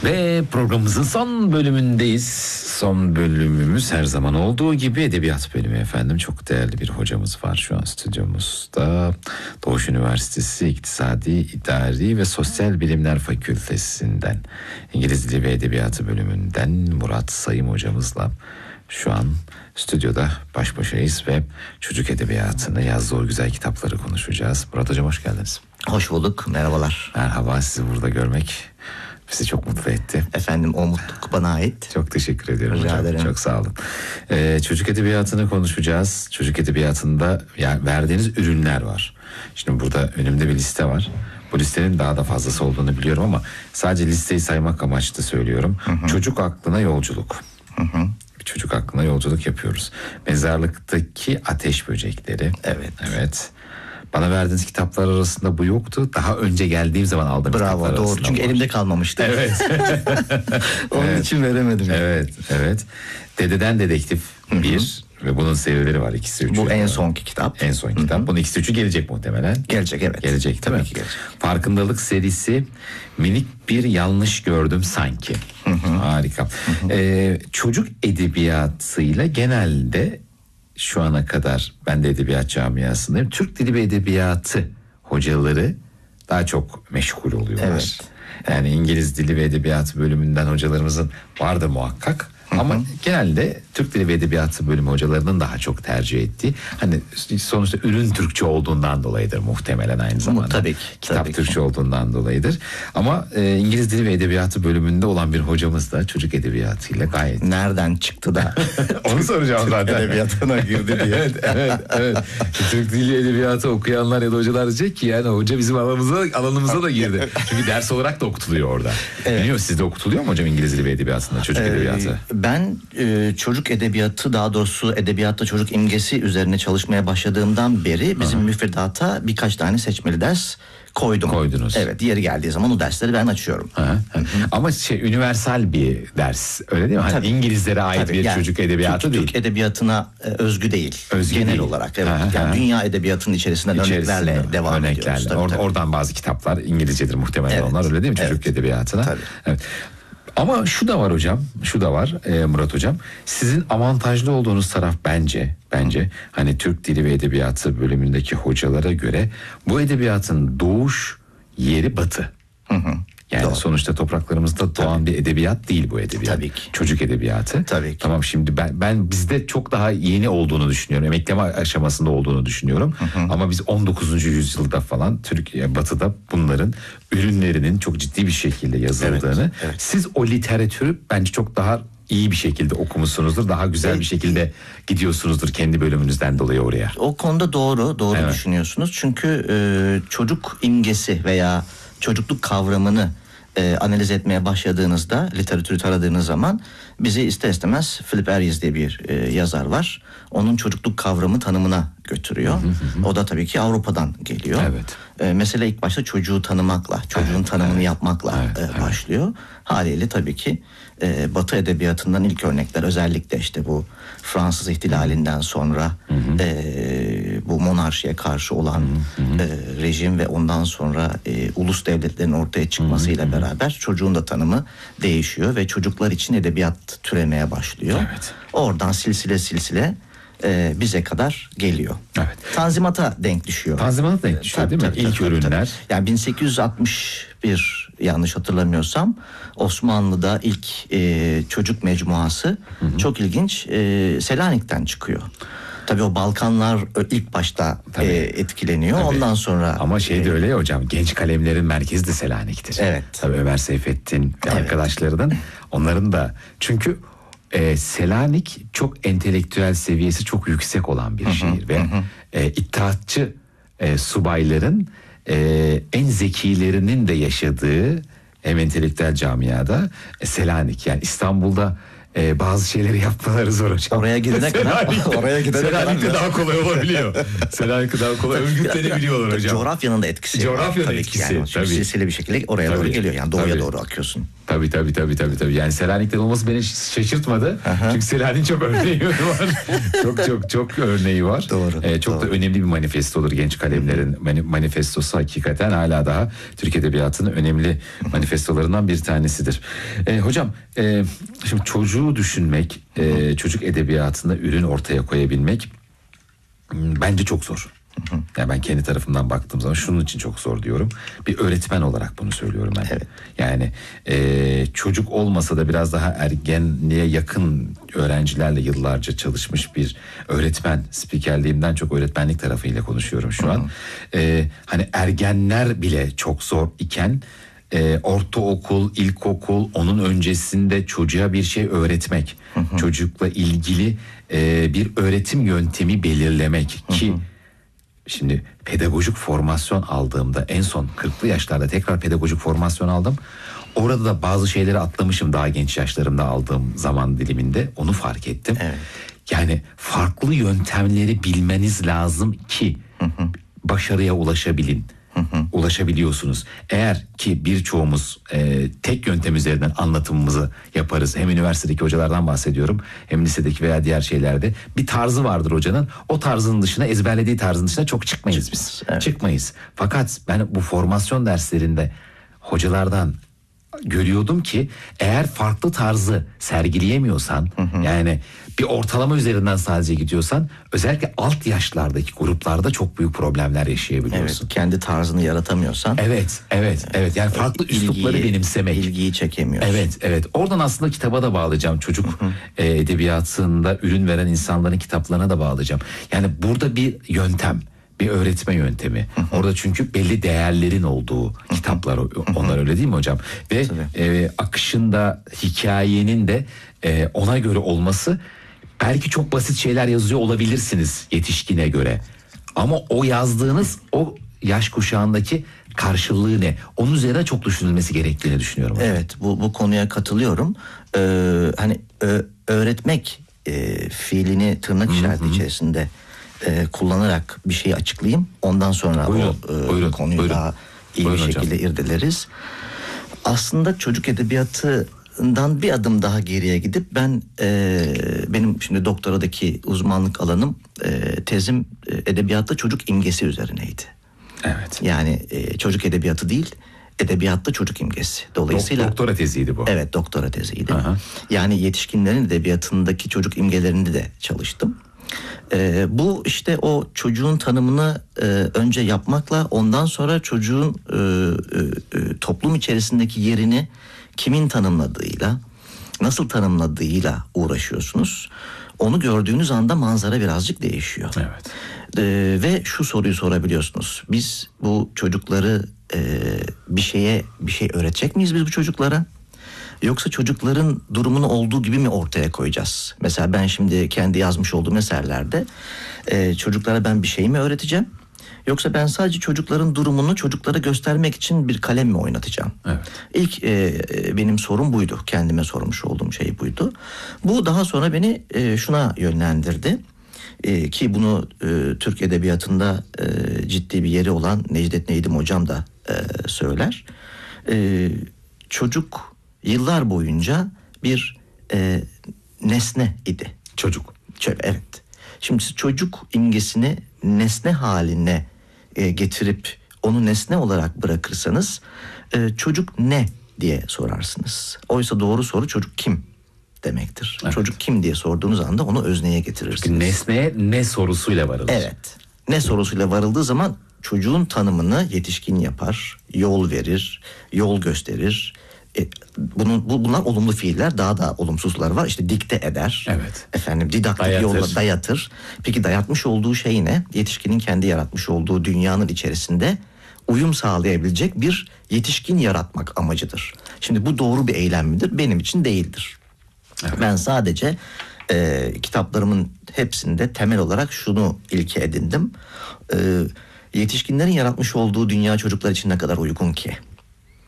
Ve programımızın son bölümündeyiz. Son bölümümüz her zaman olduğu gibi edebiyat bölümü efendim. Çok değerli bir hocamız var şu an stüdyomuzda. Doğuş Üniversitesi İktisadi, İdari ve Sosyal Bilimler Fakültesinden İngiliz Dili ve Edebiyatı bölümünden Murat Sayım hocamızla şu an stüdyoda baş başayız ve çocuk edebiyatını, yazdığı o güzel kitapları konuşacağız. Murat hocam hoş geldiniz. Hoş bulduk, merhabalar. Merhaba, sizi burada görmek bizi çok mutlu etti. Efendim, o mutluluk bana ait. Çok teşekkür ediyorum Rica hocam. ederim. Çok sağ olun. Çocuk edebiyatını konuşacağız. Çocuk edebiyatında yani verdiğiniz ürünler var. Şimdi burada önümde bir liste var. Bu listenin daha da fazlası olduğunu biliyorum ama sadece listeyi saymak amaçlı söylüyorum. Hı-hı. Çocuk aklına yolculuk. Hı-hı. Çocuk aklına yolculuk yapıyoruz. Mezarlıktaki ateş böcekleri. Evet. Bana verdiğiniz kitaplar arasında bu yoktu. Daha önce geldiğim zaman aldığım kitaplar arasında. Bravo, doğru. Çünkü elimde kalmamıştı. Evet. Onun için veremedim. Evet. Dededen Dedektif 1 ve bunun serileri var, ikisi üçü. Bu en sonki kitap. En son kitap. Bunun ikisi üçü gelecek muhtemelen. Gelecek, evet. Gelecek değil mi? Tabii ki gelecek. Farkındalık serisi, minik bir yanlış gördüm sanki. Harika. Çocuk edebiyatıyla genelde şu ana kadar ben de edebiyat camiasındayım. Türk Dili ve Edebiyatı hocaları daha çok meşgul oluyorlar. Evet. Yani İngiliz Dili ve Edebiyatı bölümünden hocalarımızın vardır muhakkak. Ama genelde Türk Dili ve Edebiyatı bölümü hocalarının daha çok tercih ettiği, hani sonuçta ürün Türkçe olduğundan dolayıdır muhtemelen aynı zamanda. Tabii ki. Kitap Türkçe olduğundan dolayıdır. Ama İngiliz Dili ve Edebiyatı bölümünde olan bir hocamız da çocuk edebiyatıyla gayet... Nereden çıktı da? Onu soracağım zaten. Edebiyatına girdi diye. evet. Türk Dili Edebiyatı okuyanlar ya da hocalar diyecek ki yani hoca bizim alanımıza da girdi. Çünkü ders olarak da okutuluyor orada. Evet. Biliyor musun, sizde okutuluyor mu hocam İngiliz Dili ve Edebiyatında çocuk edebiyatı? Ben çocuk edebiyatı, daha doğrusu edebiyatta çocuk imgesi üzerine çalışmaya başladığımdan beri bizim müfredata birkaç tane seçmeli ders koydum. Koydunuz. Evet, diğeri geldiği zaman o dersleri ben açıyorum. Ama universal bir ders, öyle değil mi? Hani İngilizlere ait bir yani, çocuk edebiyatı değil. Türk edebiyatına özgü değil. Genel değil. Olarak. Evet. Yani dünya edebiyatının içerisinden örneklerle devam ediyoruz. Tabii. Oradan bazı kitaplar İngilizcedir muhtemelen, evet. Onlar öyle değil mi? Çocuk edebiyatına. Tabii. Evet. Ama şu da var hocam, Murat hocam. Sizin avantajlı olduğunuz taraf bence hani Türk Dili ve Edebiyatı bölümündeki hocalara göre bu edebiyatın doğuş yeri Batı. Yani doğru. Sonuçta topraklarımızda doğan bir edebiyat değil bu edebiyat. Tabii ki. Çocuk edebiyatı. Tabii ki. Tamam, şimdi ben bizde çok daha yeni olduğunu düşünüyorum. Emekleme aşamasında olduğunu düşünüyorum. Ama biz 19. yüzyılda falan Türkiye, Batı'da bunların ürünlerinin çok ciddi bir şekilde yazıldığını. Evet. Siz o literatürü bence çok daha iyi bir şekilde okumuşsunuzdur. Daha güzel bir şekilde gidiyorsunuzdur kendi bölümünüzden dolayı oraya. O konuda doğru evet. Düşünüyorsunuz. Çünkü çocuk imgesi veya çocukluk kavramını analiz etmeye başladığınızda, literatürü taradığınız zaman bizi ister istemez Philip Aries diye bir yazar var. Onun çocukluk kavramı tanımına götürüyor. O da tabii ki Avrupa'dan geliyor. Evet. Mesele ilk başta çocuğu tanımakla, çocuğun tanımını yapmakla başlıyor. Haliyle tabii ki Batı edebiyatından ilk örnekler, özellikle işte bu Fransız ihtilalinden sonra bu monarşiye karşı olan rejim ve ondan sonra ulus devletlerin ortaya çıkmasıyla beraber çocuğun da tanımı değişiyor ve çocuklar için edebiyat türemeye başlıyor. Evet. Oradan silsile bize kadar geliyor. Evet. Tanzimat'a denk düşüyor. Tanzimat'a denk düşüyor değil mi? İlk ürünler. Yani 1861 yanlış hatırlamıyorsam Osmanlı'da ilk çocuk mecmuası çok ilginç, Selanik'ten çıkıyor. Tabii o Balkanlar ilk başta etkileniyor. Tabii. Ondan sonra... Ama de öyle ya hocam, genç kalemlerin merkezi de Selanik'tir. Evet. Tabii Ömer Seyfettin ve arkadaşlarının, onların da, çünkü Selanik çok entelektüel seviyesi çok yüksek olan bir şehir ve İttihatçı subayların en zekilerinin de yaşadığı hem entelektüel camiada Selanik. Yani İstanbul'da bazı şeyleri yapmaları zor hocam. Oraya gidene kadar Selanik'te daha kolay olabiliyor. Selanik'te daha kolay örgütlenebiliyorlar hocam. Coğrafyanın da etkisi. Coğrafyanın tabii etkisi. Ki yani. Tabii. Silsile bir şekilde oraya doğru geliyor. Yani doğuya doğru akıyorsun. Tabii. Yani Selanik'te olması beni şaşırtmadı. Çünkü Selanik'in çok örneği var. çok örneği var. Doğru. Çok da önemli bir manifestodur genç kalemlerin manifestosu, hakikaten hala daha Türk Edebiyatı'nın önemli manifestolarından bir tanesidir. Hocam şimdi çocuğu düşünmek, çocuk edebiyatında ürün ortaya koyabilmek bence çok zor. Yani ben kendi tarafımdan baktığım zaman şunun için çok zor diyorum. Bir öğretmen olarak bunu söylüyorum ben. Evet. Yani çocuk olmasa da biraz daha ergenliğe yakın öğrencilerle yıllarca çalışmış bir öğretmen, spikerliğimden çok öğretmenlik tarafıyla konuşuyorum şu an. Hani ergenler bile çok zor iken ortaokul, ilkokul, onun öncesinde çocuğa bir şey öğretmek, çocukla ilgili bir öğretim yöntemi belirlemek ki şimdi pedagojik formasyon aldığımda, en son 40'lı yaşlarda tekrar pedagojik formasyon aldım. Orada da bazı şeyleri atlamışım daha genç yaşlarımda aldığım zaman diliminde, onu fark ettim. Evet. Yani farklı yöntemleri bilmeniz lazım ki başarıya ulaşabilin. Ulaşabiliyorsunuz. Eğer ki birçoğumuz tek yöntem üzerinden anlatımımızı yaparız. Hem üniversitedeki hocalardan bahsediyorum, hem lisedeki veya diğer şeylerde bir tarzı vardır hocanın. O tarzın dışına, ezberlediği tarzın dışına çok çıkmayız biz. Evet. Çıkmayız. Fakat ben bu formasyon derslerinde hocalardan görüyordum ki eğer farklı tarzı sergileyemiyorsan, yani bir ortalama üzerinden sadece gidiyorsan, özellikle alt yaşlardaki gruplarda çok büyük problemler yaşayabiliyorsun. Evet, kendi tarzını yaratamıyorsan. Evet. Yani farklı üslupları benimsemek. İlgiyi çekemiyorsun. Evet. Oradan aslında kitaba da bağlayacağım. Çocuk edebiyatında ürün veren insanların kitaplarına da bağlayacağım. Yani burada bir yöntem, bir öğretme yöntemi. Orada çünkü belli değerlerin olduğu kitaplar, onlar öyle değil mi hocam? Ve akışında, hikayenin de ona göre olması, belki çok basit şeyler yazıyor olabilirsiniz yetişkine göre. Ama o yazdığınız o yaş kuşağındaki karşılığı ne? Onun üzerine çok düşünülmesi gerektiğini düşünüyorum. Evet, bu konuya katılıyorum. Hani öğretmek fiilini tırnak işareti içerisinde kullanarak bir şeyi açıklayayım. Ondan sonra buyurun, konuyu daha iyi bir şekilde irdeleriz. Aslında çocuk edebiyatından bir adım daha geriye gidip benim şimdi doktoradaki uzmanlık alanım, tezim edebiyatta çocuk imgesi üzerineydi. Evet. Yani çocuk edebiyatı değil, edebiyatta çocuk imgesi. Dolayısıyla doktora teziydi bu. Evet, doktora teziydi. Aha. Yani yetişkinlerin edebiyatındaki çocuk imgelerinde de çalıştım. Bu işte o çocuğun tanımını önce yapmakla, ondan sonra çocuğun toplum içerisindeki yerini kimin tanımladığıyla, nasıl tanımladığıyla uğraşıyorsunuz. Onu gördüğünüz anda manzara birazcık değişiyor. Evet. Ve şu soruyu sorabiliyorsunuz. Biz bu çocukları bir şey öğretecek miyiz biz bu çocuklara? Yoksa çocukların durumunu olduğu gibi mi ortaya koyacağız? Mesela ben şimdi kendi yazmış olduğum eserlerde çocuklara ben bir şey mi öğreteceğim? Yoksa ben sadece çocukların durumunu çocuklara göstermek için bir kalem mi oynatacağım? Evet. İlk benim sorum buydu. Kendime sormuş olduğum şey buydu. Bu daha sonra beni şuna yönlendirdi. Ki bunu Türk Edebiyatı'nda ciddi bir yeri olan Necdet Neydim hocam da söyler. Çocuk yıllar boyunca bir nesne idi. Çocuk. Evet. Şimdi siz çocuk imgesini nesne haline getirip onu nesne olarak bırakırsanız çocuk ne diye sorarsınız. Oysa doğru soru çocuk kim demektir. Evet. Çocuk kim diye sorduğunuz anda onu özneye getirirsiniz. Çünkü nesneye ne sorusuyla varılır. Evet. Ne sorusuyla varıldığı zaman çocuğun tanımını yetişkin yapar, yol verir, yol gösterir. Bunlar olumlu fiiller, daha da olumsuzlar var. İşte dikte eder. Evet. Efendim didaktik yolla dayatır. Peki dayatmış olduğu şey ne? Yetişkinin kendi yaratmış olduğu dünyanın içerisinde uyum sağlayabilecek bir yetişkin yaratmak amacıdır. Şimdi bu doğru bir eylem midir? Benim için değildir. Evet. Ben sadece kitaplarımın hepsinde temel olarak şunu ilke edindim. Yetişkinlerin yaratmış olduğu dünya çocuklar için ne kadar uygun ki?